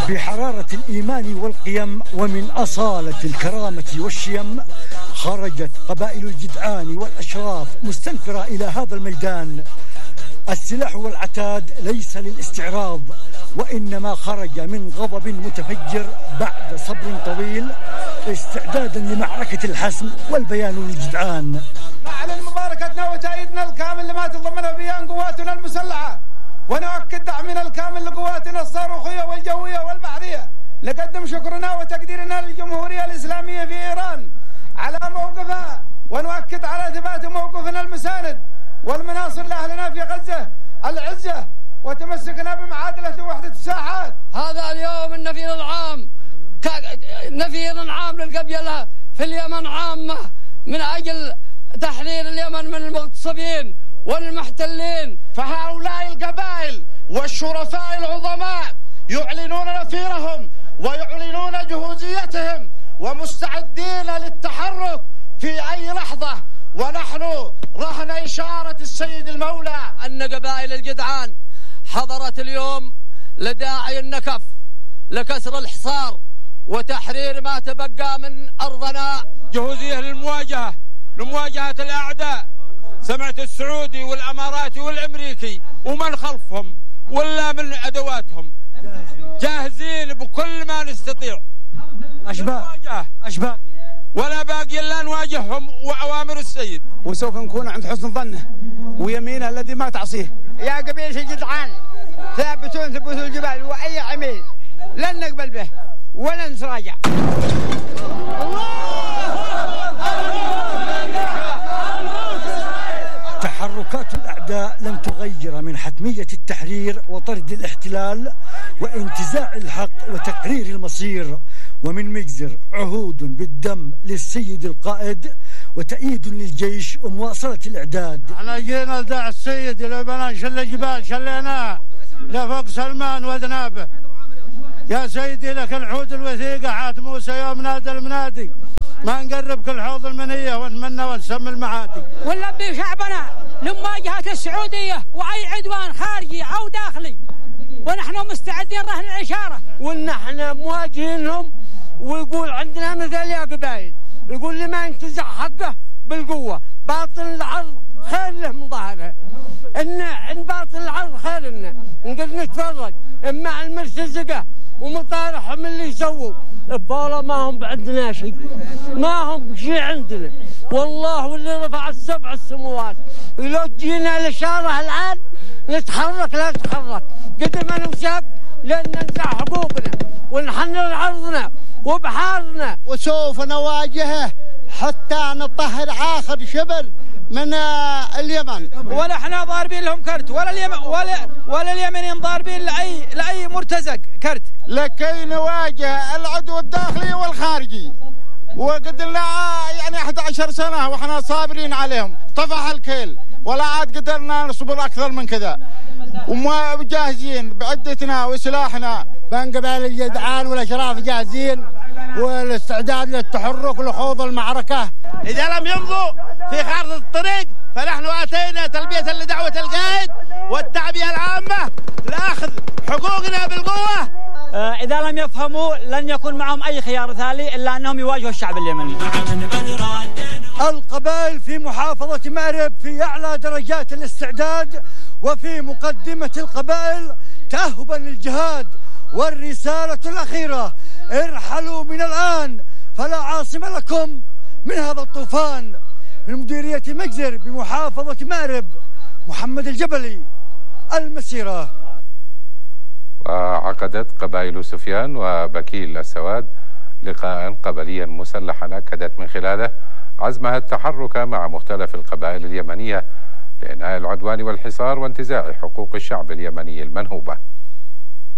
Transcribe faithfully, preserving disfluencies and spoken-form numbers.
بحرارة الإيمان والقيم ومن أصالة الكرامة والشيم خرجت قبائل الجدعان والأشراف مستنفرة إلى هذا الميدان. السلاح والعتاد ليس للاستعراض، وإنما خرج من غضب متفجر بعد صبر طويل استعدادا لمعركة الحسم والبيان للجدعان. نعلن مباركتنا وتأييدنا الكامل لما تتضمنه بيان قواتنا المسلحة، ونؤكد دعمنا الكامل لقواتنا الصاروخية والجوية والبحرية. نقدم شكرنا وتقديرنا للجمهورية الإسلامية في إيران على موقفها، ونؤكد على ثبات موقفنا المساند والمناصر لأهلنا في غزة العزة، وتمسكنا بمعادلة وحدة الساحات. هذا اليوم النفير العام، نفير عام للقبيلة في اليمن عامة من أجل تحرير اليمن من المغتصبين والمحتلين. فهؤلاء القبائل والشرفاء العظماء يعلنون نفيرهم ويعلنون جهوزيتهم ومستعدين للتحرك في أي لحظة، ونحن رهن إشارة السيد المولى أن قبائل الجدعان حضرت اليوم لداعي النكف لكسر الحصار وتحرير ما تبقى من أرضنا. جهوزية للمواجهة لمواجهة الأعداء. سمعت السعودي والأماراتي والأمريكي ومن خلفهم ولا من أدواتهم جاهزين بكل ما نستطيع. أشباب أشباب ولا باقي إلا نواجههم وأوامر السيد، وسوف نكون عند حسن ظنه ويمينه الذي ما تعصيه. يا قبيلة الجدعان ثابتون ثبوت الجبال، وأي عميل لن نقبل به ولن نتراجع. تحركات الأعداء لن تغير من حتمية التحرير وطرد الاحتلال وانتزاع الحق وتقرير المصير. ومن مجزر عهود بالدم للسيد القائد وتأييد للجيش ومواصلة الإعداد. احنا جينا لداع السيد لبنان شل جبال شليناه لفوق سلمان وذنابه. يا سيدي لك العهود الوثيقة حات موسى يوم نادى المنادي، ما نقرب كل حوض المنية ونتمنى ونسمي المعادي. ونلبي شعبنا لمواجهة السعودية وأي عدوان خارجي أو داخلي، ونحن مستعدين رهن الإشارة. ونحن مواجهينهم، ويقول عندنا مثل يا قبائل، يقول لي ما ينتزع حقه بالقوة، باطل العرض خير له من ظهره. إن إن باطل العرض خير لنا، نقدر نتفرج مع المرتزقة ومطارحهم اللي يسووا. البولا ما هم عندنا شيء، ما هم شيء عندنا والله. واللي رفع السبع السموات، ولو تجينا الإشارة الآن نتحرك لا نتحرك قدما نمسك لأن ننزع حقوقنا ونحرر عرضنا وبحارنا. وسوف نواجهه حتى نطهر آخر شبر من اليمن. ولا احنا ضاربين لهم كرت، ولا اليمن ولا ولا اليمنيين ضاربين لاي لاي مرتزق كرت، لكي نواجه العدو الداخلي والخارجي. وقد لنا يعني أحد عشر سنة واحنا صابرين عليهم، طفح الكيل ولا عاد قدرنا نصبر اكثر من كذا، وما جاهزين بعدتنا وسلاحنا. بين قبائل الجدعان والاشراف جاهزين والاستعداد للتحرك ولخوض المعركة. إذا لم يمضوا في خارطة الطريق فنحن أتينا تلبية لدعوة القائد والتعبئة العامة لأخذ حقوقنا بالقوة. إذا لم يفهموا لن يكون معهم أي خيار ثاني إلا أنهم يواجهوا الشعب اليمني. القبائل في محافظة مأرب في أعلى درجات الاستعداد، وفي مقدمة القبائل تأهبا للجهاد. والرسالة الأخيرة: ارحلوا من الآن فلا عاصم لكم من هذا الطوفان. من مديرية مجزر بمحافظة مأرب، محمد الجبلي، المسيرة. وعقدت قبائل سفيان وبكيل السواد لقاء قبليا مسلحا أكدت من خلاله عزمها التحرك مع مختلف القبائل اليمنية لإنهاء العدوان والحصار وانتزاع حقوق الشعب اليمني المنهوبة.